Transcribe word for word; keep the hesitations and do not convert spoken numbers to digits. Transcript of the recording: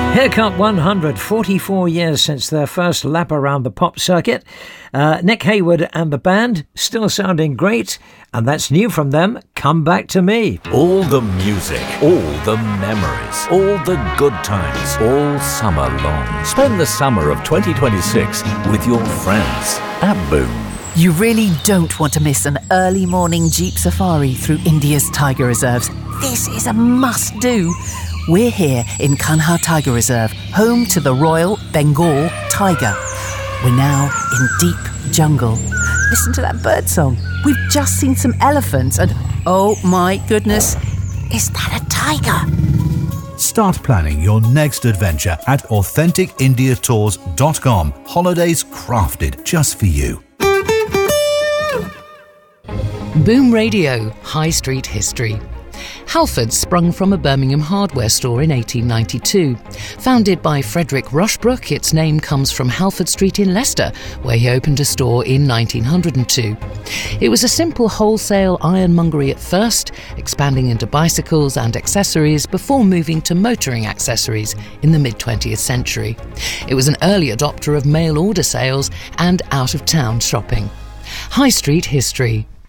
Haircut one hundred, forty-four years since their first lap around the pop circuit. Uh, Nick Hayward and the band still sounding great, and that's new from them, Come Back to Me. All the music, all the memories, all the good times, all summer long. Spend the summer of twenty twenty-six with your friends at Boom. You really don't want to miss an early morning Jeep safari through India's tiger reserves. This is a must-do. We're here in Kanha Tiger Reserve, home to the Royal Bengal tiger. We're now in deep jungle. Listen to that bird song. We've just seen some elephants and, oh my goodness, is that a tiger? Start planning your next adventure at authentic india tours dot com. Holidays crafted just for you. Boom Radio, High Street History. Halfords sprung from a Birmingham hardware store in eighteen ninety-two. Founded by Frederick Rushbrook, its name comes from Halford Street in Leicester, where he opened a store in nineteen oh two. It was a simple wholesale ironmongery at first, expanding into bicycles and accessories before moving to motoring accessories in the mid-twentieth century. It was an early adopter of mail order sales and out-of-town shopping. High Street History.